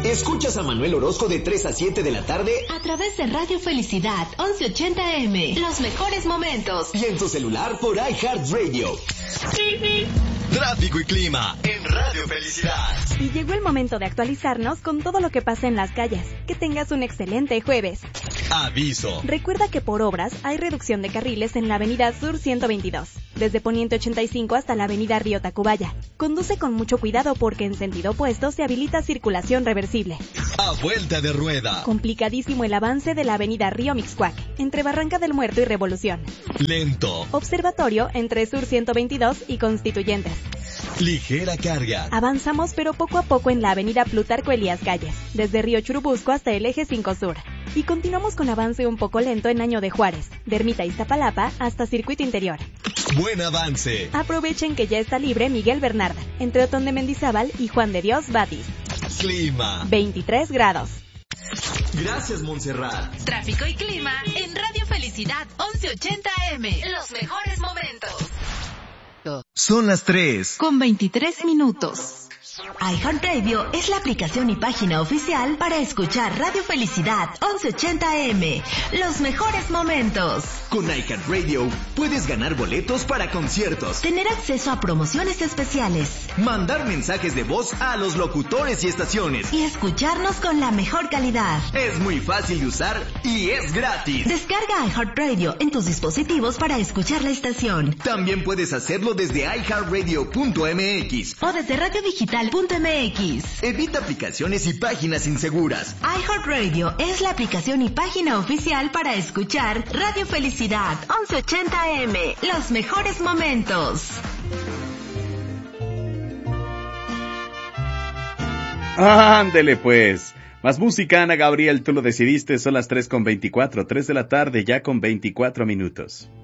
Escuchas a Manuel Orozco de 3 a 7 de la tarde a través de Radio Felicidad 1180M. Los mejores momentos. Y en tu celular por iHeartRadio. Tráfico y clima en Radio Felicidad. Y llegó el momento de actualizarnos con todo lo que pasa en las calles. Que tengas un excelente jueves. Aviso. Recuerda que por obras hay reducción de carriles en la avenida Sur 122, desde Poniente 85 hasta la avenida Río Tacubaya. Conduce con mucho cuidado porque en sentido opuesto se habilita circulación reversible. A vuelta de rueda. Complicadísimo el avance de la avenida Río Mixcoac, entre Barranca del Muerto y Revolución. Lento. Observatorio entre Sur 122 y Constituyentes. Ligera carga. Avanzamos pero poco a poco en la avenida Plutarco Elías Calles, desde Río Churubusco hasta el eje 5 Sur. Y continuamos con avance un poco lento en Año de Juárez, de Ermita Iztapalapa hasta Circuito Interior. Buen avance. Aprovechen que ya está libre Miguel Bernarda, entre Otón de Mendizábal y Juan de Dios Batis. Clima. 23 grados. Gracias, Montserrat. Tráfico y clima en Radio Felicidad 1180M. Los mejores momentos. Son las 3 con 23 minutos. iHeartRadio es la aplicación y página oficial para escuchar Radio Felicidad 1180M. Los mejores momentos. Con iHeartRadio puedes ganar boletos para conciertos, tener acceso a promociones especiales, mandar mensajes de voz a los locutores y estaciones y escucharnos con la mejor calidad. Es muy fácil de usar y es gratis. Descarga iHeartRadio en tus dispositivos para escuchar la estación. También puedes hacerlo desde iHeartRadio.mx o desde radiodigital.mx. Evita aplicaciones y páginas inseguras. iHeartRadio es la aplicación y página oficial para escuchar Radio Felicidad 1180M. Los mejores momentos. Ándele pues. Más música, Ana Gabriel, tú lo decidiste. Son las 3:24, 3 de la tarde, ya con 24 minutos.